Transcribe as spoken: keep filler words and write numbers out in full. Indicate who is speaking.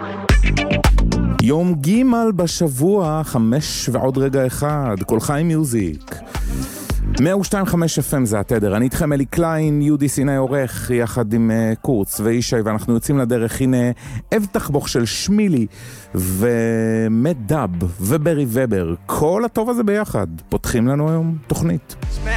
Speaker 1: יום ג' בשבוע, חמש ועוד רגע אחד, כל חיים מיוזיק. מאה ושתיים נקודה חמש אף אם זה התדר, אני איתכם אלי קליין, יהודי סיני עורך, יחד עם uh, קורץ ואישי, ואנחנו יוצאים לדרך, הנה אב תחבוך של שמילי, ומט דאב, וברי ובר, כל הטוב הזה ביחד, פותחים לנו היום תוכנית.